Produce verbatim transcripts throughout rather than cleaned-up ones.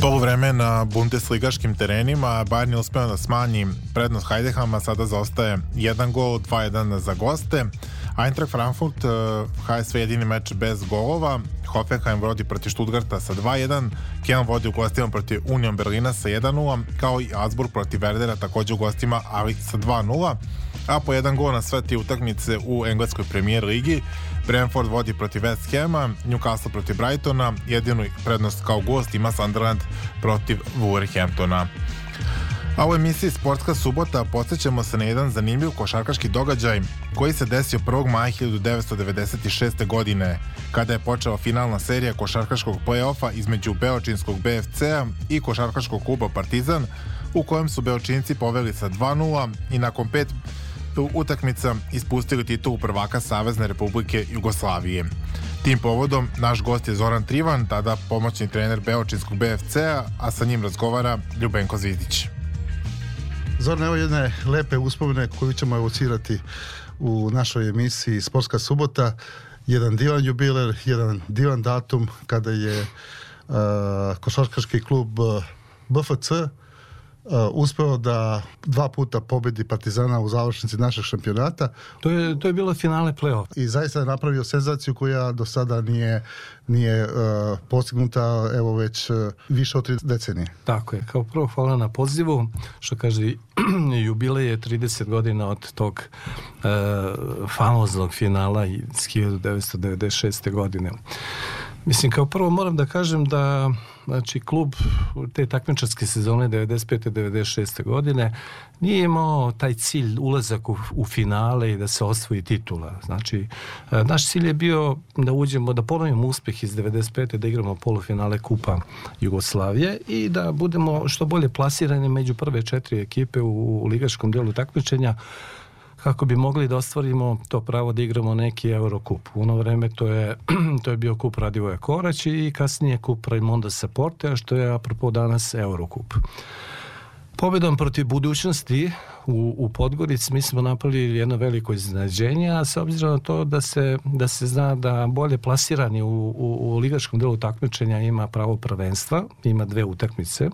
Poluvreme na bundesligaškim terenima Bayern je uspeo da smanji prednost Heidehama, sada zaostaje jedan gol, dva jedan za goste. Eintracht Frankfurt, H S V jedini meč bez golova. Hoffenheim vodi protiv Stuttgarta sa dva jedan. Köln vodi u gostima protiv Union Berlina sa jedan nula, kao i Augsburg protiv Werdera takođe u gostima, ali sa dva nula. A po jedan gol na sve ti utakmice u engleskoj premijer ligi. Brentford vodi protiv West Hama, Newcastle protiv Brightona, jedinu prednost kao gost ima Sunderland protiv Wolverhamptona. A u emisiji Sportska subota podsjećamo se na jedan zanimljiv košarkaški događaj koji se desio prvog maja hiljadu devetsto devedeset šeste. godine, kada je počela finalna serija košarkaškog play-offa između Beočinskog B F C-a i košarkaškog kluba Partizan, u kojem su Beočinci poveli sa dva nula i nakon pet utakmica ispustili titulu prvaka Savezne Republike Jugoslavije. Tim povodom naš gost je Zoran Trivan, tada pomoćni trener Beočinskog B F C-a, a sa njim razgovara Ljubenko Zvizdić. Zoran, evo jedne lepe uspomene koju ćemo evocirati u našoj emisiji Sportska subota. Jedan divan jubiler, jedan divan datum kada je uh, košarkaški klub B F C Uh, uspeo da dva puta pobedi Partizana u završnici našeg šampionata. To je, to je bilo finale play-off. I zaista je napravio senzaciju koja do sada nije, nije uh, postignuta evo već uh, više od tri decenije. Tako je. Kao prvo hvala na pozivu. Što kaže, jubilej je trideset godina od tog uh, famoznog finala iz hiljadu devetsto devedeset šeste. godine. Mislim, kao prvo moram da kažem da znači, klub te takmičarske sezone devedeset pete devedeset šeste. godine nije imao taj cilj ulazak u, u finale i da se osvoji titula. Znači, naš cilj je bio da uđemo, da ponovimo uspeh iz devedeset pete. da igramo polufinale Kupa Jugoslavije i da budemo što bolje plasirani među prve četiri ekipe u, u ligaškom delu takmičenja, kako bi mogli da ostvarimo to pravo da igramo neki Eurokup. U ono vreme to je, to je bio kup Radivoja Korać i kasnije kup Raimonda Saportea, što je apropo danas Eurokup. Pobedom protiv Budućnosti u, u Podgorici mi smo napravili jedno veliko iznenađenje, a s obzirom na to da se, da se zna da bolje plasirani u, u, u ligaškom delu takmičenja ima pravo prvenstva, ima dve utakmice.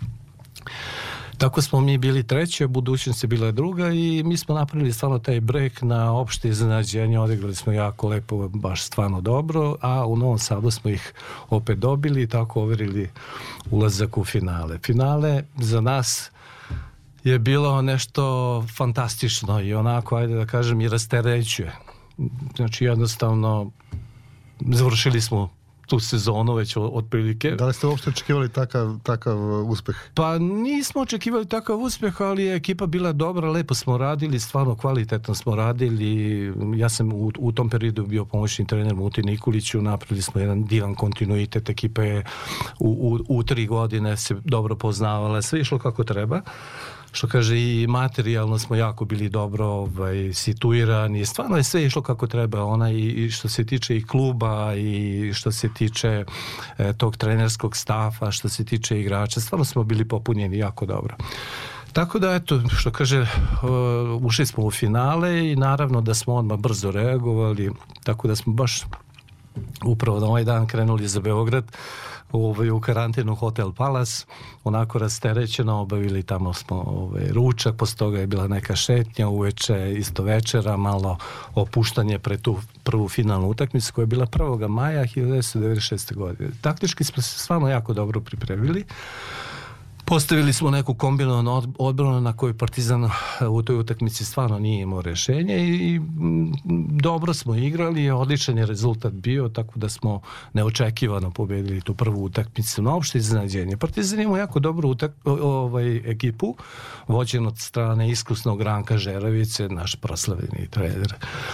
Tako smo mi bili treće, Budućnost je bila druga i mi smo napravili stvarno taj break na opšte iznenađenje, odigrali smo jako lepo, baš stvarno dobro, a u Novom Sadu smo ih opet dobili i tako overili ulazak u finale. Finale za nas je bilo nešto fantastično i onako, ajde da kažem, i rasterećuje. Znači jednostavno završili smo tu sezonu već otprilike. Da li ste uopšte očekivali takav, takav uspeh? Pa nismo očekivali takav uspeh, ali je ekipa bila dobra, lepo smo radili, stvarno kvalitetno smo radili. Ja sam u, u tom periodu bio pomoćni trener Muti Nikoliću, napravili smo jedan divan kontinuitet, ekipa je u, u, u tri godine se dobro poznavala, sve išlo kako treba. Što kaže, i materijalno smo jako bili dobro ovaj, situirani, stvarno je sve išlo kako treba, ona i, i što se tiče i kluba i što se tiče e, tog trenerskog stafa, što se tiče igrača, stvarno smo bili popunjeni jako dobro. Tako da, eto, što kaže, uh, ušli smo u finale i naravno da smo odmah brzo reagovali, tako da smo baš upravo na ovaj dan krenuli za Beograd, Ovaj, u karantenu Hotel Palace, onako rasterećeno, obavili tamo smo ovaj, ručak, posle toga je bila neka šetnja, uveče isto večera, malo opuštanje pre tu prvu finalnu utakmicu koja je bila prvog maja hiljadu devetsto devedeset šeste. godine. Taktički smo se stvarno jako dobro pripremili. Postavili smo neku kombinovanu odbranu na kojoj Partizan u toj utakmici stvarno nije imao rešenje i dobro smo igrali, odličan je rezultat bio, tako da smo neočekivano pobedili tu prvu utakmicu na opšte iznenađenje. Partizan ima jako dobru utak, ovaj, ekipu, vođen od strane iskusnog Ranka Žeravice, naš proslavljeni trener.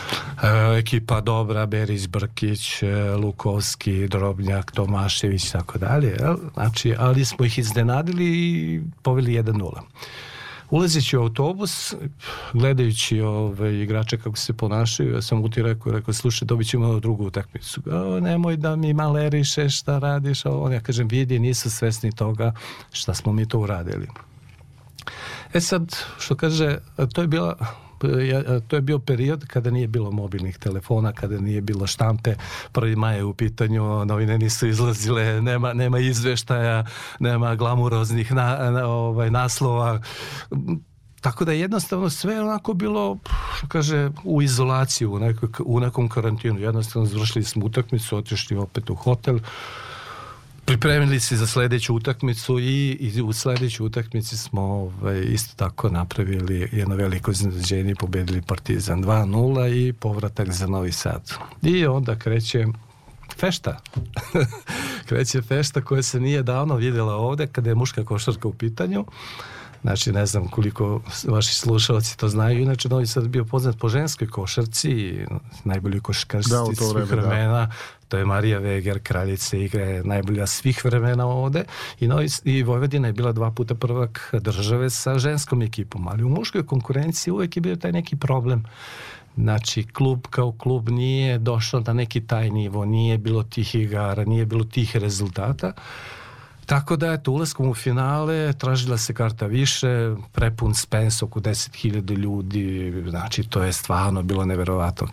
E, ekipa dobra, Berić, Brkić, Lukovski, Drobnjak, Tomašević, tako dalje. Znači, ali smo ih iznenadili i poveli jedan nula. Ulazeći u autobus, gledajući ove igrače kako se ponašaju, ja sam Uti rekao, rekao, slušaj, dobit ćemo drugu utakmicu. O, nemoj da mi malerišeš, šta radiš, on, ja kažem, vidi, nisu svesni toga šta smo mi to uradili. E sad, što kaže, to je bila to je bio period kada nije bilo mobilnih telefona, kada nije bilo štampe, prvi maj je u pitanju, novine nisu izlazile, nema, nema izveštaja, nema glamuroznih na, na, ovaj, naslova. Tako da je jednostavno sve onako bilo, što kaže, u izolaciji, u, nekoj, u nekom karantinu. Jednostavno završili smo utakmicu, otišli opet u hotel, pripremili se za sljedeću utakmicu i, i u sljedećoj utakmici smo ovaj, isto tako napravili jedno veliko iznenađenje, pobedili Partizan dva nula i povratak za Novi Sad. I onda kreće fešta. kreće fešta koja se nije davno vidjela ovdje kada je muška košarka u pitanju. Znači, ne znam koliko vaši slušalci to znaju. Inače, Novi Sad bio poznat po ženskoj košarci, najbolji košarkašici svih vremena. Da. To je Marija Veger, kraljica igre, najbolja svih vremena ovde. I, Novi, i Vojvodina je bila dva puta prvak države sa ženskom ekipom. Ali u muškoj konkurenciji uvijek je bio taj neki problem. Znači, klub kao klub nije došao na neki taj nivo, nije bilo tih igara, nije bilo tih rezultata. Tako da, eto, ulaskom u finale tražila se karta više, prepun Spens, oko deset hiljada ljudi, znači to je stvarno bilo neverovatno.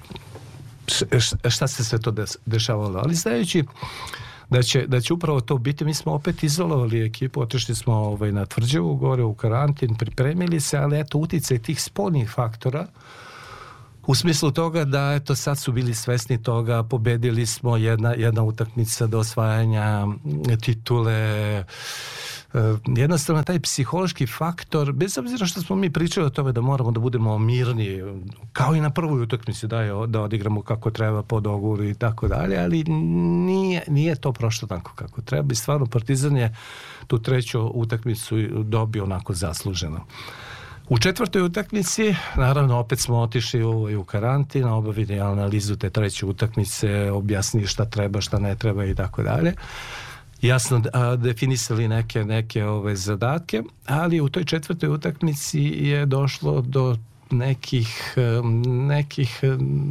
Š, šta se sve to dešavalo? Ali znajući da će, da će upravo to biti, mi smo opet izolovali ekipu, otišli smo ovaj, na Tvrđavu, gore u karantin, pripremili se, ali eto, uticaj tih spoljnih faktora, u smislu toga da, eto, sad su bili svesni toga, pobedili smo jedna, jedna utakmica do osvajanja titule. Jednostavno, taj psihološki faktor, bez obzira što smo mi pričali o tome da moramo da budemo mirni, kao i na prvoj utakmici, da, je, da odigramo kako treba po dogovoru i tako dalje, ali nije, nije to prošlo tako kako treba. I stvarno, Partizan je tu treću utakmicu dobio onako zasluženo. U četvrtoj utakmici, naravno, opet smo otišli u, u karantin, obavili analizu te treće utakmice, objasnili šta treba, šta ne treba i tako dalje. Jasno a, definisali neke, neke ove zadatke, ali u toj četvrtoj utakmici je došlo do nekih, nekih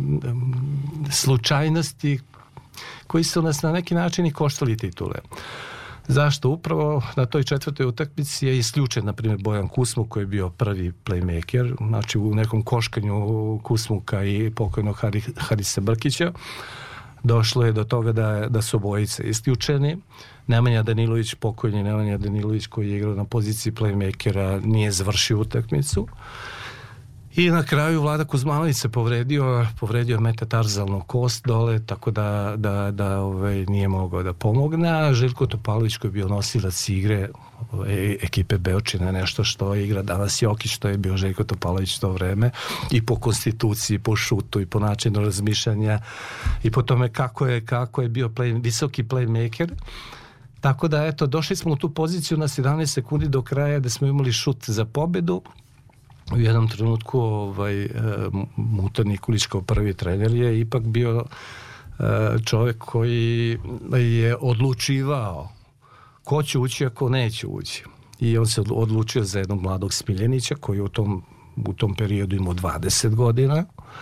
slučajnosti koji su nas na neki način i koštali titule. Zašto? Upravo na toj četvrtoj utakmici je isključen, na primjer, Bojan Kusmuk, koji je bio prvi playmaker, znači u nekom koškanju Kusmuka i pokojnog Hari, Harisa Brkića. Došlo je do toga da, da su obojice isključeni. Nemanja Danilović, pokojni Nemanja Danilović, koji je igrao na poziciji playmakera, nije završio utakmicu. I na kraju Vlada Kuzmanović se povredio, povredio metatarzalnu kost dole, tako da, da, da ovaj, nije mogao da pomogne. A Željko Topalović, koji je bio nosilac igre ovaj, ekipe Beočina, nešto što igra danas Jokić, što je bio Željko Topalović to vreme, i po konstituciji, po šutu, i po načinu razmišljanja, i po tome kako je, kako je bio play, visoki playmaker. Tako da, eto, došli smo u tu poziciju na sedamnaest sekundi do kraja da smo imali šut za pobedu. U jednom trenutku ovaj, Muta Nikolić kao prvi trener je ipak bio čovjek koji je odlučivao ko će ući, a ko neće ući. I on se odlučio za jednog mladog Smiljanića koji u tom, u tom periodu imao dvadeset godina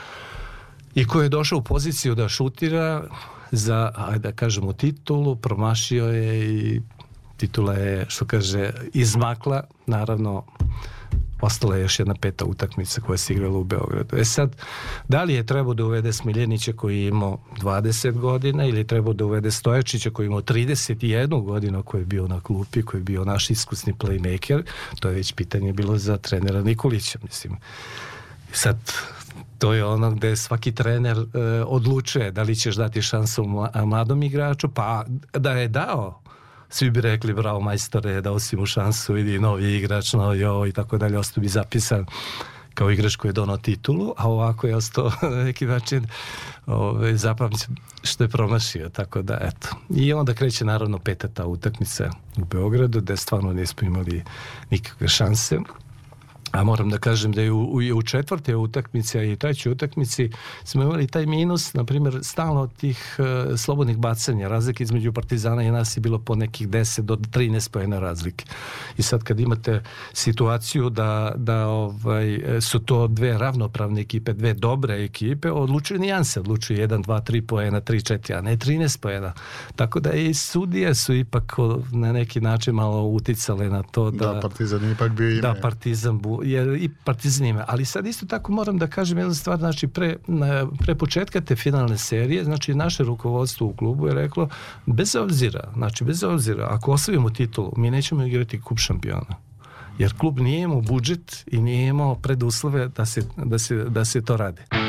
i koji je došao u poziciju da šutira za, ajde da kažemo, titulu, promašio je i titula je, što kaže, izmakla. Naravno, ostala je još jedna peta utakmica koja se igrala u Beogradu. E sad, da li je trebao da uvede Smiljanića koji je imao dvadeset godina ili je trebao da uvede Stojačića koji je imao trideset jednu godinu, koji je bio na klupi, koji je bio naš iskusni playmaker, to je već pitanje bilo za trenera Nikolića, mislim. Sad, to je ono gde svaki trener e, odlučuje da li ćeš dati šansu mladom igraču, pa da je dao, svi bi rekli bravo majstore, dao si mu šansu, vidi novi igrač, novi ovo i tako dalje, ostao bi zapisan kao igrač koji je donao titulu, a ovako je ostao na neki način ove, zapamćen što je promašio, tako da eto. I onda kreće naravno peta ta utakmica u Beogradu, gde stvarno nismo imali nikakve šanse. A moram da kažem da je u, u, u četvrte utakmici, a i u trećoj utakmici smo imali taj minus, na primjer, stalno tih uh, slobodnih bacanja. Razlike između Partizana i nas je bilo po nekih deset do trinaest poena razlike. I sad kad imate situaciju da, da ovaj, su to dve ravnopravne ekipe, dve dobre ekipe, odlučuju nijanse, odlučuju jedan, dva, tri poena, tri, četiri, a ne trinaest poena. Tako da i sudije su ipak na neki način malo uticale na to da, da Partizan ipak bio ime. Da Partizan bu, jer i Partizan ima. Ali sad isto tako moram da kažem jednu stvar, znači pre, pre početka te finalne serije, znači naše rukovodstvo u klubu je reklo, bez obzira, znači bez obzira, ako osvojimo titulu, mi nećemo igrati kup šampiona. Jer klub nije imao budžet i nije imao preduslove da se, da se, da se to radi.